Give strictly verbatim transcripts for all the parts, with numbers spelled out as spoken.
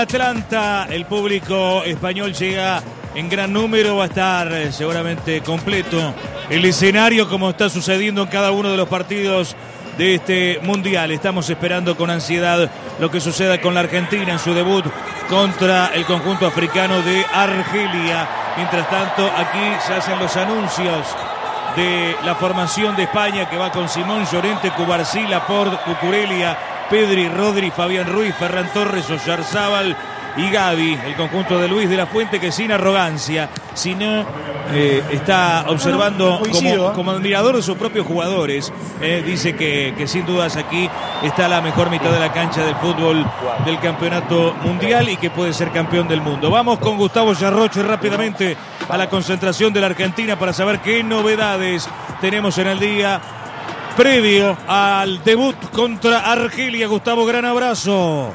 Atlanta, el público español llega en gran número, va a estar eh, seguramente completo el escenario como está sucediendo en cada uno de los partidos de este mundial. Estamos esperando con ansiedad lo que suceda con la Argentina en su debut contra el conjunto africano de Argelia. Mientras tanto, aquí se hacen los anuncios de la formación de España, que va con Simón, Llorente, Cubarsí, Laporte, Cucurella, Pedri, Rodri, Fabián Ruiz, Ferran Torres, Oyarzábal y Gavi. El conjunto de Luis de la Fuente, que sin arrogancia, sino eh, está observando como, como admirador de sus propios jugadores. Eh, dice que, que sin dudas aquí está la mejor mitad de la cancha del fútbol del campeonato mundial y que puede ser campeón del mundo. Vamos con Gustavo Yarroche rápidamente a la concentración de la Argentina para saber qué novedades tenemos en el día previo al debut contra Argelia. Gustavo, gran abrazo.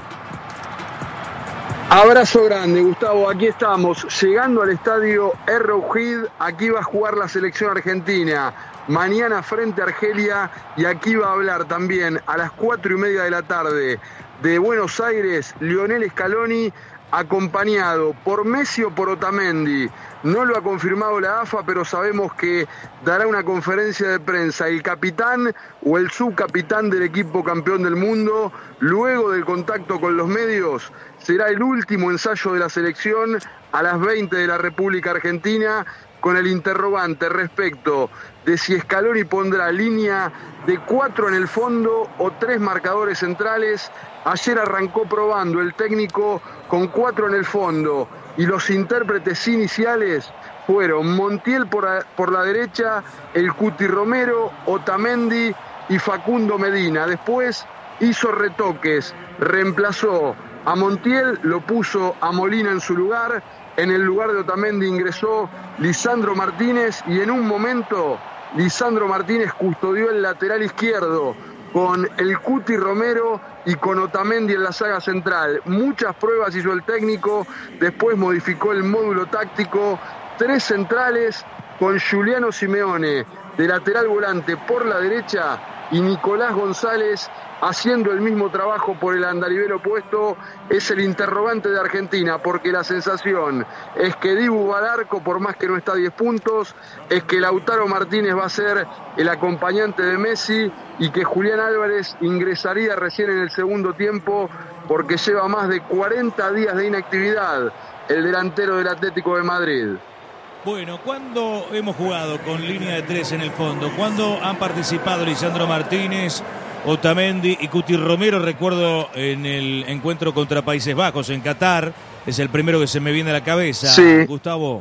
Abrazo grande, Gustavo. Aquí estamos, llegando al estadio Arrowhead. Aquí va a jugar la selección argentina mañana frente a Argelia, y aquí va a hablar también a las cuatro y media de la tarde de Buenos Aires Lionel Scaloni, acompañado por Messi o por Otamendi. No lo ha confirmado la A F A, pero sabemos que dará una conferencia de prensa el capitán o el subcapitán del equipo campeón del mundo. Luego del contacto con los medios, será el último ensayo de la selección a las veinte de la República Argentina, con el interrogante respecto de si Scaloni pondrá línea de cuatro en el fondo o tres marcadores centrales. Ayer arrancó probando el técnico con cuatro en el fondo, y los intérpretes iniciales fueron Montiel por, a, por la derecha, el Cuti Romero, Otamendi y Facundo Medina. Después hizo retoques, reemplazó a Montiel, lo puso a Molina en su lugar. En el lugar de Otamendi ingresó Lisandro Martínez, y en un momento Lisandro Martínez custodió el lateral izquierdo con el Cuti Romero y con Otamendi en la saga central. Muchas pruebas hizo el técnico, después modificó el módulo táctico. Tres centrales con Giuliano Simeone de lateral volante por la derecha y Nicolás González haciendo el mismo trabajo por el andarivel opuesto. Es el interrogante de Argentina, porque la sensación es que Dibu va al arco, por más que no está a diez puntos, es que Lautaro Martínez va a ser el acompañante de Messi, y que Julián Álvarez ingresaría recién en el segundo tiempo, porque lleva más de cuarenta días de inactividad el delantero del Atlético de Madrid. Bueno, ¿cuándo hemos jugado con línea de tres en el fondo? ¿Cuándo han participado Lisandro Martínez, Otamendi y Cuti Romero? Recuerdo en el encuentro contra Países Bajos en Qatar, es el primero que se me viene a la cabeza, sí. Gustavo.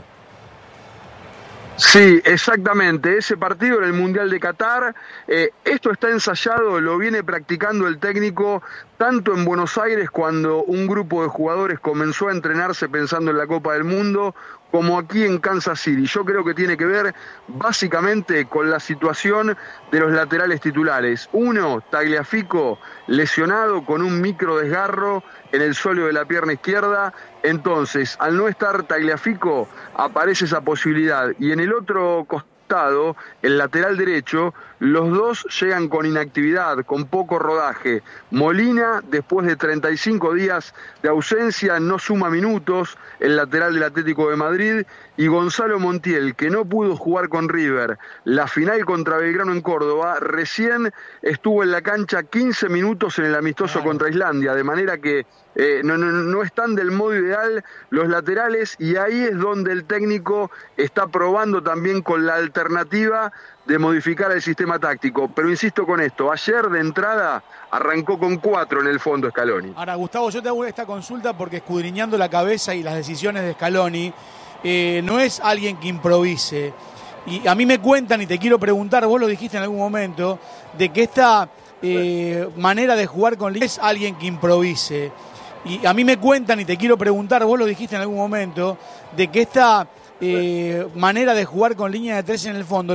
Sí, exactamente, ese partido en el Mundial de Qatar. Eh, esto está ensayado, lo viene practicando el técnico tanto en Buenos Aires, cuando un grupo de jugadores comenzó a entrenarse pensando en la Copa del Mundo, como aquí en Kansas City. Yo creo que tiene que ver básicamente con la situación de los laterales titulares. Uno, Tagliafico, lesionado con un micro desgarro en el sóleo de la pierna izquierda. Entonces, al no estar Tagliafico, aparece esa posibilidad. Y en el otro costado, el lateral derecho, los dos llegan con inactividad, con poco rodaje. Molina, después de treinta y cinco días de ausencia, no suma minutos, el lateral del Atlético de Madrid. Y Gonzalo Montiel, que no pudo jugar con River la final contra Belgrano en Córdoba, recién estuvo en la cancha quince minutos en el amistoso claro. contra Islandia, de manera que eh, no, no, no están del modo ideal los laterales, y ahí es donde el técnico está probando también con la alternativa de modificar el sistema táctico. Pero insisto con esto, ayer de entrada arrancó con cuatro en el fondo Scaloni. Ahora, Gustavo, yo te hago esta consulta porque, escudriñando la cabeza y las decisiones de Scaloni, eh, no es alguien que improvise. Y a mí me cuentan, y te quiero preguntar, vos lo dijiste en algún momento, de que esta eh, manera de jugar con línea es alguien que improvise. Y a mí me cuentan, y te quiero preguntar, vos lo dijiste en algún momento, de que esta eh, manera de jugar con línea de tres en el fondo